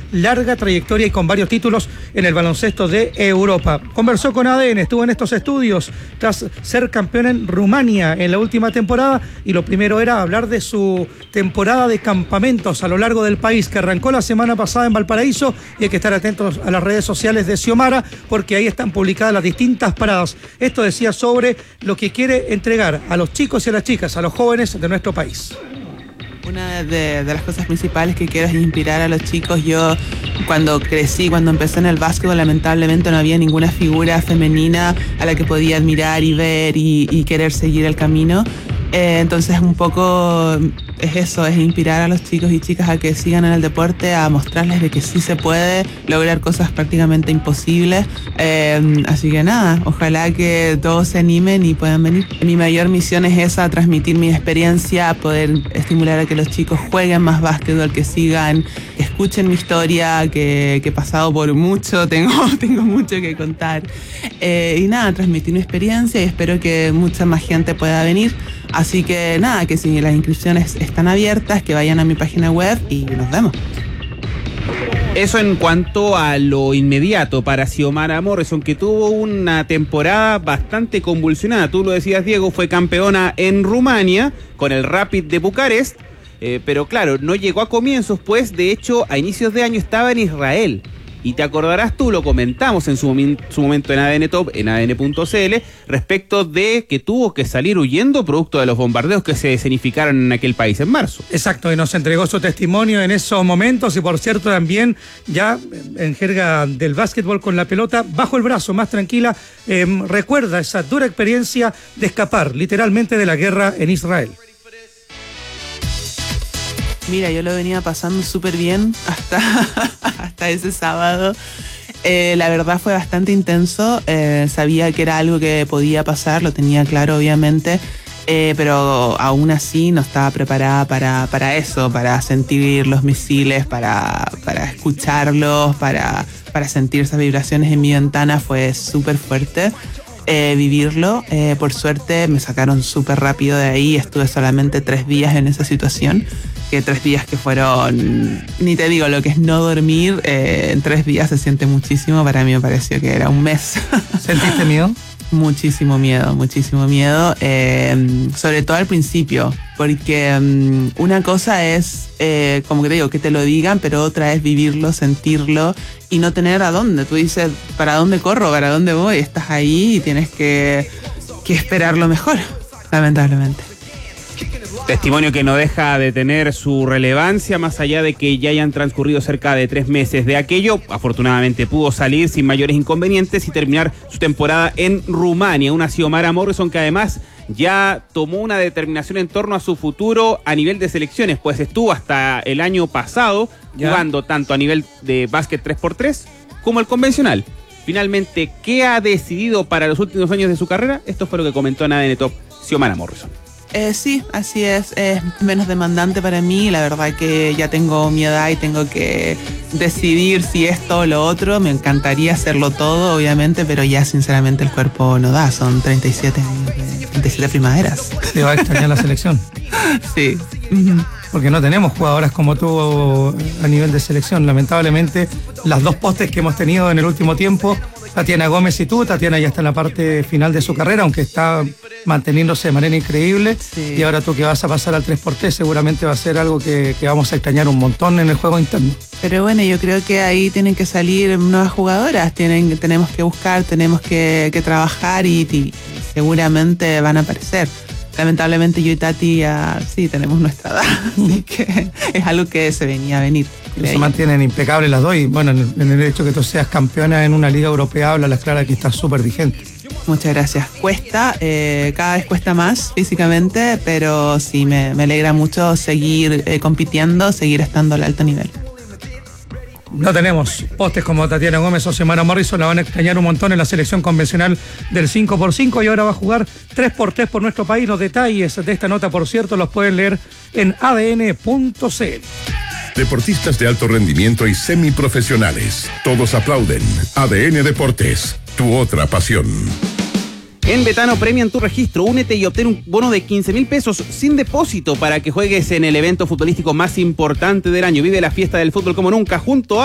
larga trayectoria y con varios títulos en el baloncesto de Europa. Conversó con ADN, estuvo en estos estudios tras ser campeón en Rumania en la última temporada, y lo primero era hablar de su temporada de campamentos a lo largo del país, que arrancó la semana pasada en Valparaíso, y hay que estar atentos a las redes sociales de Xiomara porque ahí están publicadas las distintas paradas. Esto decía sobre lo que quiere entregar a los chicos y a las chicas, a los jóvenes de nuestro país. Una de las cosas principales que quiero es inspirar a los chicos. Yo cuando crecí, cuando empecé en el básquetbol, lamentablemente no había ninguna figura femenina a la que podía admirar y ver y querer seguir el camino. Entonces un poco es eso, es inspirar a los chicos y chicas a que sigan en el deporte, a mostrarles de que sí se puede lograr cosas prácticamente imposibles. Así que nada, ojalá que todos se animen y puedan venir. Mi mayor misión es esa, transmitir mi experiencia, poder estimular a que los chicos jueguen más básquetbol, que sigan, que escuchen mi historia, que he pasado por mucho, tengo mucho que contar. Y nada, transmitir mi experiencia y espero que mucha más gente pueda venir. Así que nada, que si las inscripciones están abiertas, que vayan a mi página web y nos vemos. Eso en cuanto a lo inmediato para Xiomara Morrison, que tuvo una temporada bastante convulsionada. Tú lo decías, Diego, fue campeona en Rumania con el Rapid de Bucarest, pero claro, no llegó a comienzos, pues de hecho a inicios de año estaba en Israel. Y te acordarás tú, lo comentamos en su momento en ADN Top, en ADN.cl, respecto de que tuvo que salir huyendo producto de los bombardeos que se escenificaron en aquel país en marzo. Exacto, y nos entregó su testimonio en esos momentos, y por cierto también ya en jerga del básquetbol con la pelota bajo el brazo, más tranquila, recuerda esa dura experiencia de escapar literalmente de la guerra en Israel. Mira, yo lo venía pasando súper bien hasta ese sábado. La verdad fue bastante intenso. Sabía que era algo que podía pasar, lo tenía claro obviamente, pero aún así no estaba preparada para eso, para sentir los misiles, para escucharlos, para sentir esas vibraciones en mi ventana. Fue súper fuerte vivirlo. Por suerte me sacaron súper rápido de ahí. Estuve solamente 3 días en esa situación. Que 3 días que fueron, ni te digo lo que es no dormir, en 3 días se siente muchísimo. Para mí me pareció que era un mes. ¿Sentiste miedo? Muchísimo miedo, sobre todo al principio, porque una cosa es, como que te digo, que te lo digan, pero otra es vivirlo, sentirlo y no tener a dónde. Tú dices, ¿para dónde corro? ¿Para dónde voy? Estás ahí y tienes que esperar lo mejor, lamentablemente. Testimonio que no deja de tener su relevancia, más allá de que ya hayan transcurrido cerca de 3 meses de aquello. Afortunadamente pudo salir sin mayores inconvenientes y terminar su temporada en Rumania. Una Xiomara Morrison que además ya tomó una determinación en torno a su futuro a nivel de selecciones, pues estuvo hasta el año pasado jugando tanto a nivel de básquet 3x3 como el convencional. Finalmente, ¿qué ha decidido para los últimos años de su carrera? Esto fue lo que comentó en ADN Top Xiomara Morrison. Sí, así es menos demandante para mí. La verdad que ya tengo mi edad y tengo que decidir si esto o lo otro. Me encantaría hacerlo todo, obviamente, pero ya sinceramente el cuerpo no da. Son 37 primaveras. ¿Te va a extrañar la selección? Sí. Porque no tenemos jugadoras como tú a nivel de selección. Lamentablemente, las 2 postes que hemos tenido en el último tiempo, Tatiana Gómez y tú. Tatiana ya está en la parte final de su carrera, aunque está manteniéndose de manera increíble. Sí. Y ahora tú que vas a pasar al 3x3 seguramente va a ser algo que vamos a extrañar un montón en el juego interno. Pero bueno, yo creo que ahí tienen que salir nuevas jugadoras, tenemos que buscar, tenemos que trabajar y seguramente van a aparecer. Lamentablemente yo y Tati sí tenemos nuestra edad, así que es algo que se venía a venir. Se mantienen impecables las dos y bueno, en el hecho que tú seas campeona en una liga europea, habla las claras que estás súper vigente. Muchas gracias. Cuesta, cada vez cuesta más físicamente, pero sí, me alegra mucho seguir compitiendo, seguir estando al alto nivel. No tenemos postes como Tatiana Gómez o Xiomara Morrison, la van a extrañar un montón en la selección convencional del 5x5 y ahora va a jugar 3x3 por nuestro país. Los detalles de esta nota, por cierto, los pueden leer en adn.cl. Deportistas de alto rendimiento y semiprofesionales. Todos aplauden. ADN Deportes, tu otra pasión. En Betano premian tu registro. Únete y obtén un bono de 15,000 pesos sin depósito para que juegues en el evento futbolístico más importante del año. Vive la fiesta del fútbol como nunca junto a